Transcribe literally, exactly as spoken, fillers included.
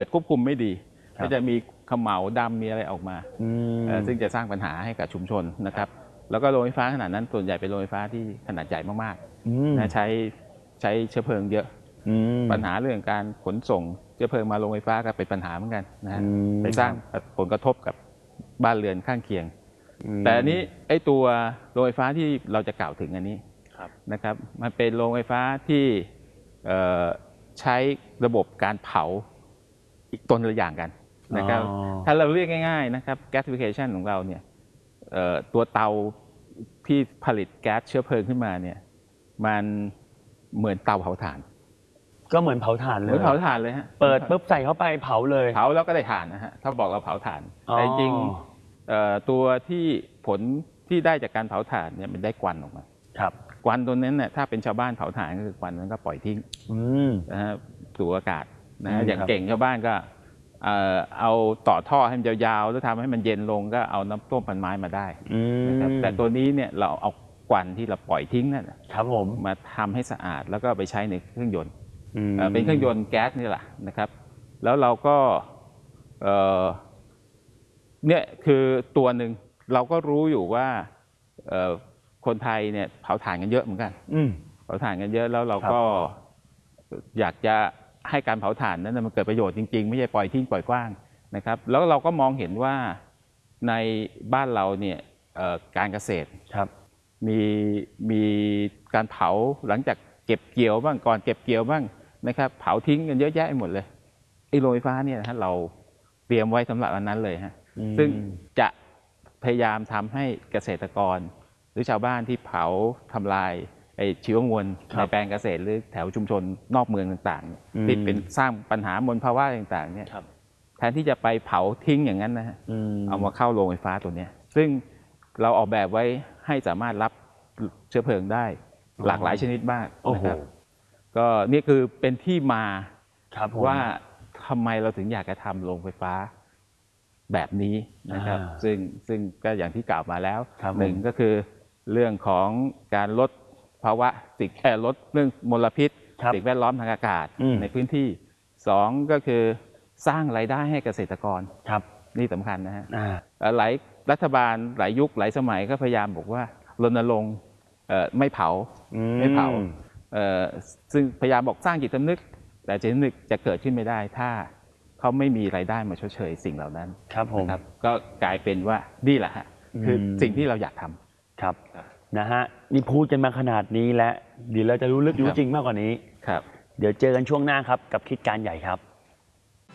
ควบคุมไม่ดีก็จะมีเขม่าดำมีอะไรออกมาซึ่งจะสร้างปัญหาให้กับชุมชนนะครับแล้วก็โรงไฟฟ้าขนาดนั้นส่วนใหญ่เป็นโรงไฟฟ้าที่ขนาดใหญ่มากๆนะใช้ใช้เชื้อเพลิงเยอะปัญหาเรื่องการขนส่งเชื้อเพลิงมาโรงไฟฟ้าก็เป็นปัญหาเหมือนกันนะไปสร้างผลกระทบกับบ้านเรือนข้างเคียงแต่อันนี้ไอ้ตัวโรงไฟฟ้าที่เราจะกล่าวถึงอันนี้นะครับมันเป็นโรงไฟฟ้าที่ใช้ระบบการเผาอีกต้นละอย่างกันนะครับถ้าเราเรียกง่ายๆนะครับ gasification ของเราเนี่ยตัวเตาที่ผลิตแก๊สเชื้อเพลิงขึ้นมาเนี่ยมันเหมือนเตาเผาถ่านก็เหมือนเผาถ่านเลยเหมือนเผาถ่านเลยฮะเปิดปุ๊บใส่เข้าไปเผาเลยเผาแล้วก็ได้ถ่านนะฮะถ้าบอกเราเผาถ่านแต่จริงตัวที่ผลที่ได้จากการเผาถ่านเนี่ยมันได้ควันออกมาครับควันตัวนั้นเนี่ยถ้าเป็นชาวบ้านเผาถ่านก็คือควันนั้นก็ปล่อยทิ้งนะฮะสู่อากาศนะอย่างเก่งชาวบ้านก็เอาต่อท่อให้มันยาวๆแล้วทำให้มันเย็นลงก็เอาน้ำต้มพันไม้มาได้นะครับแต่ตัวนี้เนี่ยเราเอาควันที่เราปล่อยทิ้งนั่นครับผมมาทำให้สะอาดแล้วก็ไปใช้ในเครื่องยนต์เป็นเครื่องยนต์แก๊สนี่แหละนะครับแล้วเราก็เนี่ยคือตัวหนึ่งเราก็รู้อยู่ว่าคนไทยเนี่ยเผาถ่านกันเยอะเหมือนกันเผาถ่านกันเยอะแล้วเราก็อยากจะให้การเผาถ่านนั้นมันเกิดประโยชน์จริงๆไม่ใช่ปล่อยทิ้งปล่อยกว้างนะครับแล้วเราก็มองเห็นว่าในบ้านเราเนี่ยการเกษตรครับมีมีการเผาหลังจากเก็บเกี่ยวบ้างก่อนเก็บเกี่ยวบ้างนะครับเผาทิ้งกันเยอะแยะหมดเลยไอ้โรงไฟฟ้าเนี่ยนะเราเตรียมไว้สำหรับอันนั้นเลยฮะซึ่งจะพยายามทำให้เกษตรกรหรือชาวบ้านที่เผาทำลายไอ้ชีวมวลในแปลงเกษตรหรือแถวชุมชนนอกเมืองต่างๆที่เป็นสร้างปัญหามลภาวะต่างๆเนี่ยแทนที่จะไปเผาทิ้งอย่างนั้นนะฮะเอามาเข้าโรงไฟฟ้าตัวนี้ซึ่งเราออกแบบไว้ให้สามารถรับเชื้อเพลิงได้หลากหลายชนิดมากนะครับก็นี่คือเป็นที่มาว่าทำไมเราถึงอยากจะทำโรงไฟฟ้าแบบนี้นะครับซึ่งซึ่งก็อย่างที่กล่าวมาแล้วหนึ่งก็คือเรื่องของการลดภาวะสิ่งแวดลดเรื่องมลพิษสิ่งแวดล้อมทางอากาศในพื้นที่สองก็คือสร้างรายได้ให้เกษตรกรนี่สำคัญนะฮะหลายรัฐบาลหลายยุคหลายสมัยก็พยายามบอกว่ารณรงค์ไม่เผาไม่เผาซึ่งพยายามบอกสร้างจิตสำนึกแต่จิตสำนึกจะเกิดขึ้นไม่ได้ถ้าเขาไม่มีรายได้มาชดเชยสิ่งเหล่านั้นครับผมก็กลายเป็นว่านี่แหละฮะคือสิ่งที่เราอยากทำครับนะฮะนี่พูดกันมาขนาดนี้แล้วเดี๋ยวเราจะรู้ลึกรู้จริงมากกว่านี้ครับเดี๋ยวเจอกันช่วงหน้าครับกับคิดการใหญ่ครับ